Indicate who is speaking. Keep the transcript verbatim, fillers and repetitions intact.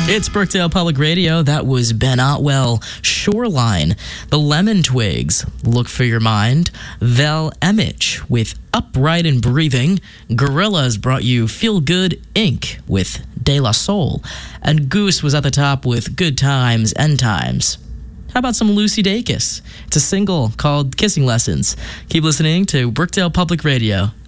Speaker 1: It's Brookdale Public Radio. That was Ben Otwell, Shoreline. The Lemon Twigs, Look for Your Mind. Vel Emmich with Upright and Breathing. Gorillaz brought you Feel Good Incorporated with De La Soul. And Goose was at the top with Good Times, End Times. How about some Lucy Dacus? It's a single called Kissing Lessons. Keep listening to Brookdale Public Radio.